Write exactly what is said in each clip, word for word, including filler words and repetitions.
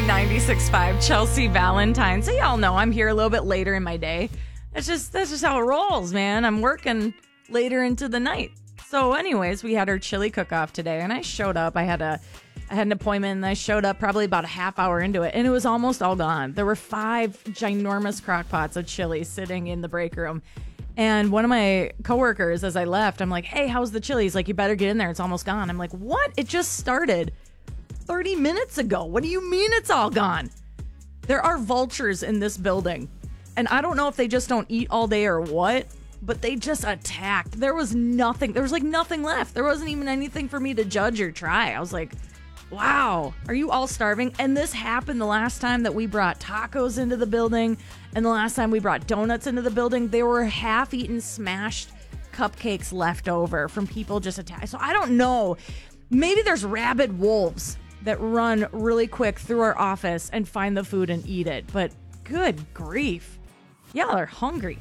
ninety-six point five, Chelsea Valentine. So y'all know I'm here a little bit later in my day. That's just that's just how it rolls, man. I'm working later into the night. So anyways, we had our chili cook-off today, and I showed up. I had a I had an appointment, and I showed up probably about a half hour into it, and it was almost all gone. There were five ginormous crock pots of chili sitting in the break room. And one of my coworkers, as I left, I'm like, hey, how's the chili? He's like, you better get in there. It's almost gone. I'm like, what? It just started thirty minutes ago. What do you mean it's all gone? There are vultures in this building. And I don't know if they just don't eat all day or what, but they just attacked. There was nothing. There was like nothing left. There wasn't even anything for me to judge or try. I was like, wow, are you all starving? And this happened the last time that we brought tacos into the building, and the last time we brought donuts into the building. There were half-eaten, smashed cupcakes left over from people just attacking. So I don't know. Maybe there's rabid wolves that run really quick through our office and find the food and eat it. But good grief. Y'all are hungry.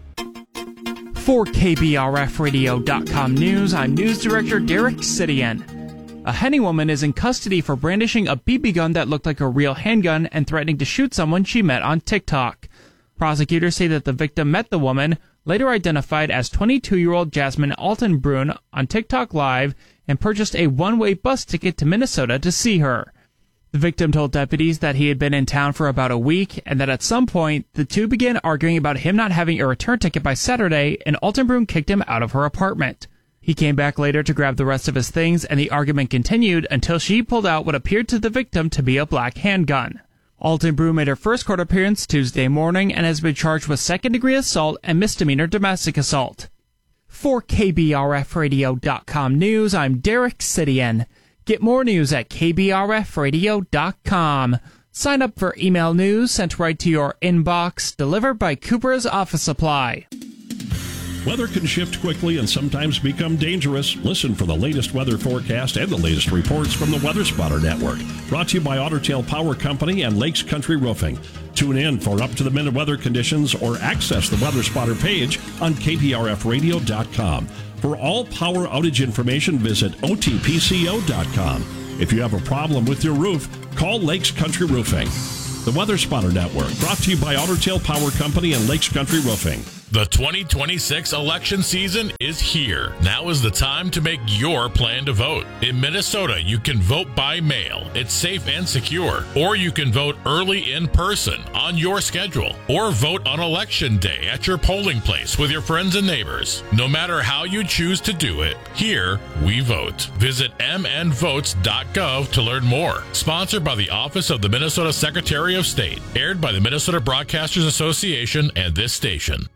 For K B R F radio dot com News, I'm News Director Derek Sidian. A Henny woman is in custody for brandishing a B B gun that looked like a real handgun and threatening to shoot someone she met on TikTok. Prosecutors say that the victim met the woman, later identified as twenty-two-year-old Jasmine Altenbrunn, on TikTok Live and purchased a one-way bus ticket to Minnesota to see her. The victim told deputies that he had been in town for about a week and that at some point, the two began arguing about him not having a return ticket by Saturday, and Altenbrunn kicked him out of her apartment. He came back later to grab the rest of his things, and the argument continued until she pulled out what appeared to the victim to be a black handgun. Altenbrunn made her first court appearance Tuesday morning and has been charged with second-degree assault and misdemeanor domestic assault. For K B R F radio dot com News, I'm Derek Sidian. Get more news at K B R F radio dot com. Sign up for email news sent right to your inbox, delivered by Cooper's Office Supply. Weather can shift quickly and sometimes become dangerous. Listen for the latest weather forecast and the latest reports from the Weather Spotter Network. Brought to you by Otter Tail Power Company and Lakes Country Roofing. Tune in for up-to-the-minute weather conditions or access the Weather Spotter page on K B R F radio dot com. For all power outage information, visit O T P C O dot com. If you have a problem with your roof, call Lakes Country Roofing. The Weather Spotter Network, brought to you by Otter Tail Power Company and Lakes Country Roofing. The twenty twenty-six election season is here. Now is the time to make your plan to vote. In Minnesota, you can vote by mail. It's safe and secure. Or you can vote early in person on your schedule. Or vote on election day at your polling place with your friends and neighbors. No matter how you choose to do it, here we vote. Visit m n votes dot gov to learn more. Sponsored by the Office of the Minnesota Secretary of State. Aired by the Minnesota Broadcasters Association and this station.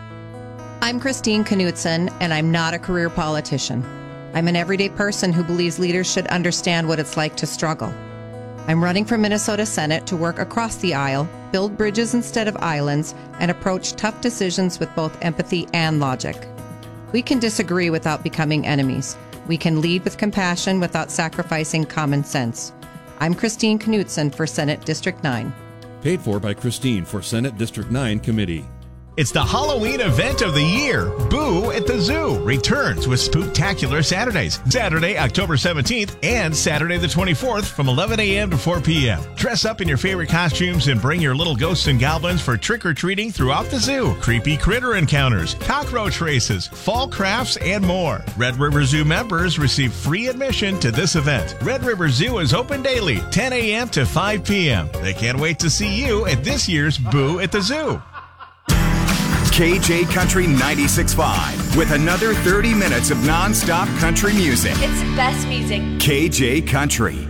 I'm Christine Knutson, and I'm not a career politician. I'm an everyday person who believes leaders should understand what it's like to struggle. I'm running for Minnesota Senate to work across the aisle, build bridges instead of islands, and approach tough decisions with both empathy and logic. We can disagree without becoming enemies. We can lead with compassion without sacrificing common sense. I'm Christine Knutson for Senate District nine. Paid for by Christine for Senate District nine Committee. It's the Halloween event of the year. Boo at the Zoo returns with Spooktacular Saturdays. Saturday, October seventeenth and Saturday the twenty-fourth from eleven a.m. to four p.m. Dress up in your favorite costumes and bring your little ghosts and goblins for trick-or-treating throughout the zoo. Creepy critter encounters, cockroach races, fall crafts, and more. Red River Zoo members receive free admission to this event. Red River Zoo is open daily, ten a.m. to five p.m. They can't wait to see you at this year's Boo at the Zoo. K J Country ninety-six point five with another thirty minutes of non-stop country music. It's the best music. K J Country.